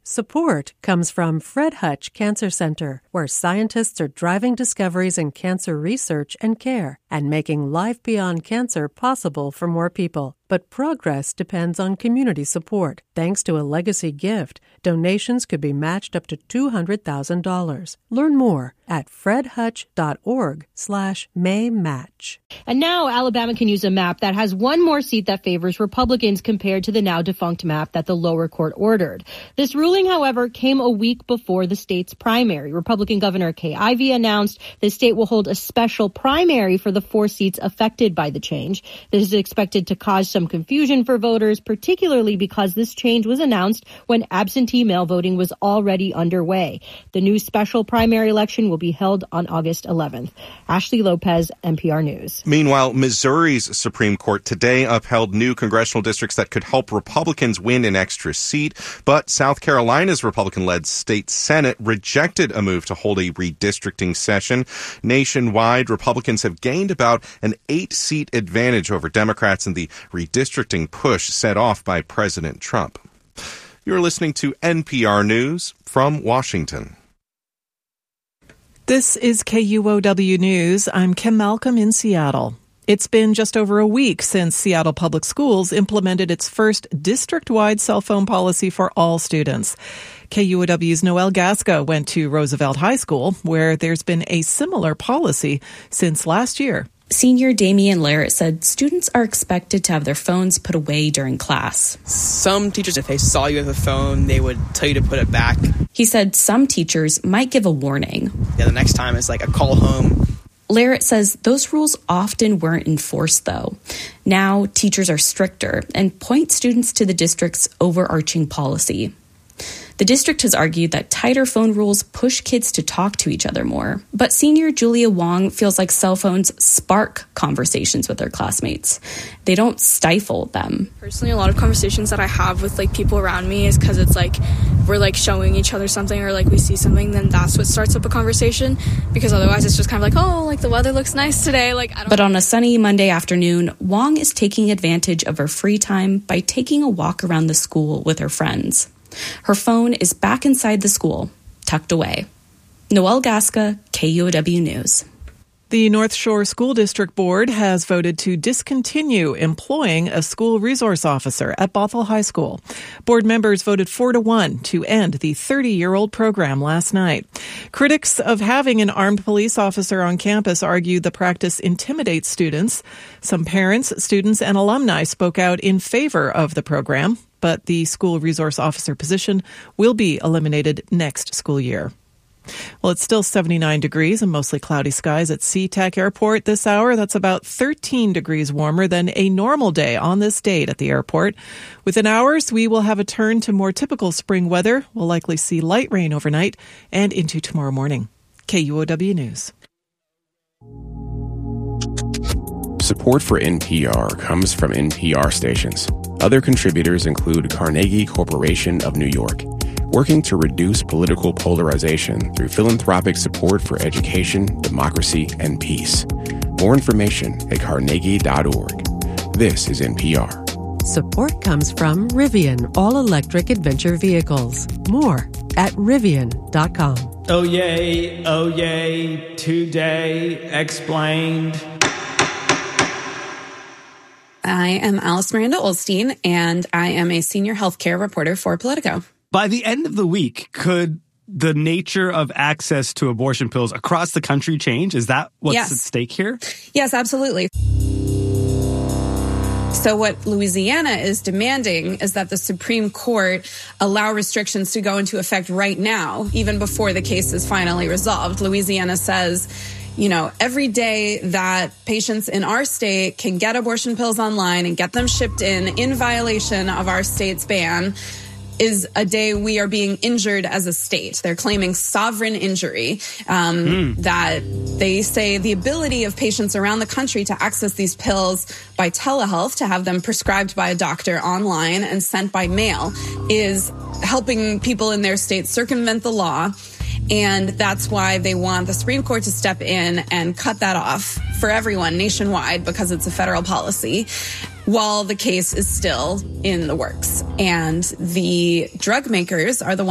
Support comes from Fred Hutch Cancer Center, where scientists are driving discoveries in cancer research and care and making life beyond cancer possible for more people. But progress depends on community support. Thanks to a legacy gift, donations could be matched up to $200,000. Learn more at fredhutch.org/maymatch. And now Alabama can use a map that has one more seat that favors Republicans compared to the now defunct map that the lower court ordered. This ruling, however, came a week before the state's primary. Republican Governor Kay Ivey announced the state will hold a special primary for the 4 seats affected by the change. This is expected to cause some confusion for voters, particularly because this change was announced when absentee mail voting was already underway. The new special primary election will be held on August 11th. Ashley Lopez, NPR News. Meanwhile, Missouri's Supreme Court today upheld new congressional districts that could help Republicans win an extra seat, but South Carolina's Republican-led state Senate rejected a move to hold a redistricting session. Nationwide, Republicans have gained about an 8-seat advantage over Democrats in the redistricting push set off by President Trump. You're listening to NPR News from Washington. This is KUOW News. I'm Kim Malcolm in Seattle. It's been just over a week since Seattle Public Schools implemented its first district-wide cell phone policy for all students. KUOW's Noelle Gasca went to Roosevelt High School, where there's been a similar policy since last year. Senior Damian Larrett said students are expected to have their phones put away during class. Some teachers, if they saw you with a phone, they would tell you to put it back. He said some teachers might give a warning. Yeah, the next time it's like a call home. Larrett says those rules often weren't enforced, though. Now, teachers are stricter and point students to the district's overarching policy. The district has argued that tighter phone rules push kids to talk to each other more. But senior Julia Wong feels like cell phones spark conversations with their classmates. They don't stifle them. Personally, a lot of conversations that I have with people around me is because it's we're showing each other something or we see something, then that's what starts up a conversation. Because otherwise it's just kind of the weather looks nice today. But on a sunny Monday afternoon, Wong is taking advantage of her free time by taking a walk around the school with her friends. Her phone is back inside the school, tucked away. Noelle Gasca, KUOW News. The North Shore School District Board has voted to discontinue employing a school resource officer at Bothell High School. Board members voted 4-1 to end the 30-year-old program last night. Critics of having an armed police officer on campus argue the practice intimidates students. Some parents, students, and alumni spoke out in favor of the program, but the school resource officer position will be eliminated next school year. Well, it's still 79 degrees and mostly cloudy skies at SeaTac Airport this hour. That's about 13 degrees warmer than a normal day on this date at the airport. Within hours, we will have a turn to more typical spring weather. We'll likely see light rain overnight and into tomorrow morning. KUOW News. Support for NPR comes from NPR stations. Other contributors include Carnegie Corporation of New York, working to reduce political polarization through philanthropic support for education, democracy, and peace. More information at carnegie.org. This is NPR. Support comes from Rivian All-Electric Adventure Vehicles. More at Rivian.com. Oh yay, today explained. I am Alice Miranda Olstein, and I am a senior healthcare reporter for Politico. By the end of the week, could the nature of access to abortion pills across the country change? Is that what's at stake here? Yes, absolutely. So what Louisiana is demanding is that the Supreme Court allow restrictions to go into effect right now, even before the case is finally resolved. Louisiana says, every day that patients in our state can get abortion pills online and get them shipped in violation of our state's ban is a day we are being injured as a state. They're claiming sovereign injury, that they say the ability of patients around the country to access these pills by telehealth, to have them prescribed by a doctor online and sent by mail, is helping people in their state circumvent the law. And that's why they want the Supreme Court to step in and cut that off for everyone nationwide, because it's a federal policy, while the case is still in the works. And the drug makers are the ones